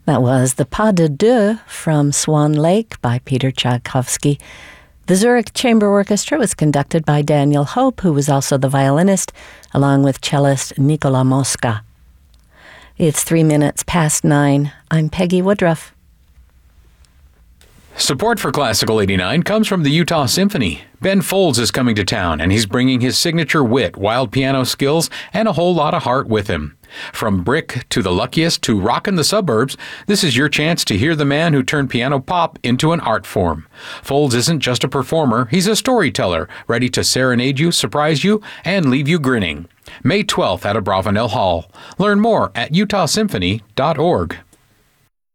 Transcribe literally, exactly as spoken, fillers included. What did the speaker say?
That was the Pas de Deux from Swan Lake by Peter Tchaikovsky. The Zurich Chamber Orchestra was conducted by Daniel Hope, who was also the violinist, along with cellist Nicola Mosca. It's three minutes past nine. I'm Peggy Woodruff. Support for Classical eighty-nine comes from the Utah Symphony. Ben Folds is coming to town, and he's bringing his signature wit, wild piano skills, and a whole lot of heart with him. From Brick to The Luckiest to Rockin' the Suburbs, this is your chance to hear the man who turned piano pop into an art form. Folds isn't just a performer, he's a storyteller, ready to serenade you, surprise you, and leave you grinning. May twelfth at Abravanel Hall. Learn more at utah symphony dot org.